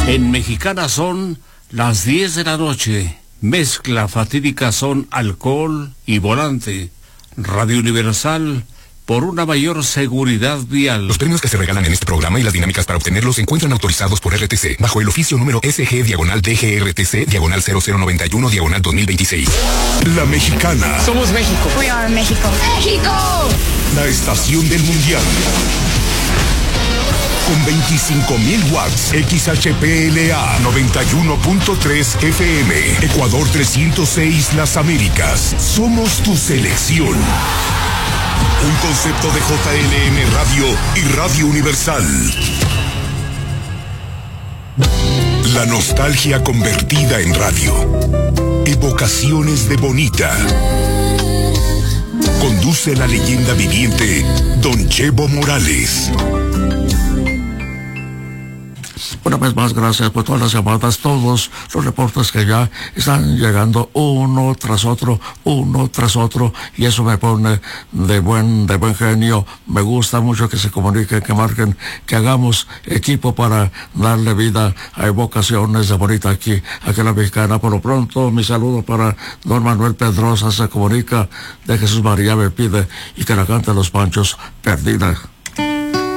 En Mexicana son las 10 de la noche. Mezcla fatídica son alcohol y volante. Radio Universal, por una mayor seguridad vial. Los premios que se regalan en este programa y las dinámicas para obtenerlos se encuentran autorizados por RTC, bajo el oficio número SG/DGRTC/0091/2026. La Mexicana. Somos México. We are México. ¡México! La estación del mundial. Con 25.000 watts, XHPLA 91.3 FM, Ecuador 306 Las Américas. Somos tu selección. Un concepto de JLM Radio y Radio Universal. La nostalgia convertida en radio. Evocaciones de Bonita. Conduce la leyenda viviente Don Chevo Morales. Una vez más, gracias por todas las llamadas, todos los reportes que ya están llegando uno tras otro, y eso me pone de buen genio. Me gusta mucho que se comuniquen, que marquen, que hagamos equipo para darle vida a evocaciones de Bonita aquí en La Mexicana. Por lo pronto, mi saludo para don Manuel Pedrosa, se comunica de Jesús María me pide y que la cante Los Panchos, Perdida.